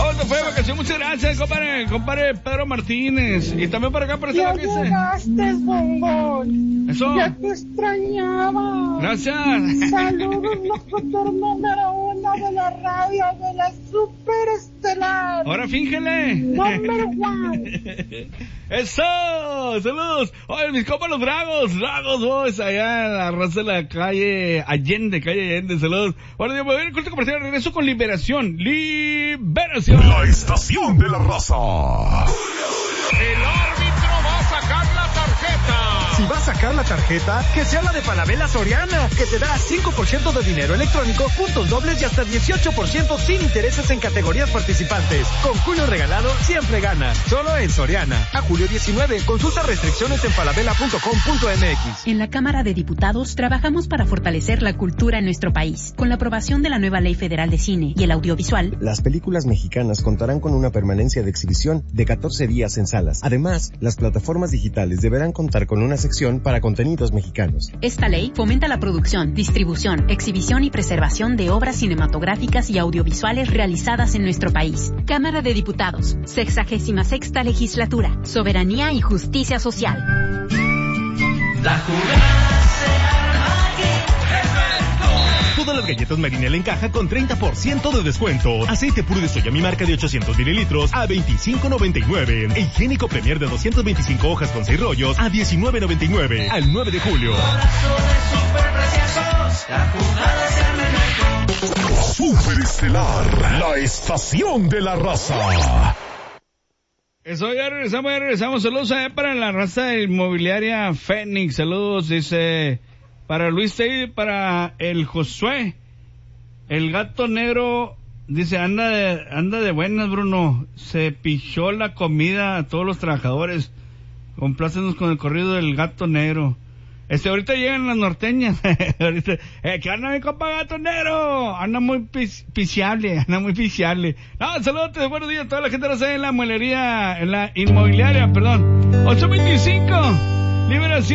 Oh, te fue de vacación, muchas gracias, compadre Pedro Martínez. Y también para acá, por esta Ya vacación. llegaste, bombón. Eso. Ya te extrañaba. Gracias. Saludos, locutor número 1 de la radio de la Superestelar. Ahora fíngele. Number 1. Eso, saludos. Oye, mis compas los Dragos, boys, allá en la raza de la calle Allende, saludos. Bueno, yo me voy a ir al corte comercial, regreso con Liberación. La estación de la raza. El árbitro va a sacar la tarjeta. Si va a sacar la tarjeta, que sea la de Falabella Soriana, que te da 5% de dinero electrónico, puntos dobles y hasta 18% sin intereses en categorías participantes. Con Julio regalado, siempre gana. Solo en Soriana. A julio 19. Consulta restricciones en falabella.com.mx. En la Cámara de Diputados trabajamos para fortalecer la cultura en nuestro país. Con la aprobación de la nueva Ley Federal de Cine y el Audiovisual, las películas mexicanas contarán con una permanencia de exhibición de 14 días en salas. Además, las plataformas digitales deberán contar con una sección para contenidos mexicanos. Esta ley fomenta la producción, distribución, exhibición y preservación de obras cinematográficas y audiovisuales realizadas en nuestro país. Cámara de Diputados, 66ª Legislatura, Soberanía y Justicia Social. La jugada se arma aquí. Todas las galletas Marinela en caja con 30% de descuento. Aceite puro de soya mi marca de 800 mililitros a $25.99. E higiénico Premier de 225 hojas con 6 rollos a $19.99. Al 9 de julio. La jugada se arma aquí. Superestelar, la estación de la raza. Eso, ya regresamos. Saludos allá para la raza inmobiliaria Fénix. Saludos, dice, para Luis Tey, para el Josué. El gato negro, dice, anda de buenas, Bruno. Se pichó la comida a todos los trabajadores. Complácenos con el corrido del gato negro. Ahorita llegan las norteñas. Ahorita, ¿qué anda mi compa gato negro? Anda muy piciable. No, saludos, buenos días a toda la gente que está en la inmobiliaria, 825, Liberación.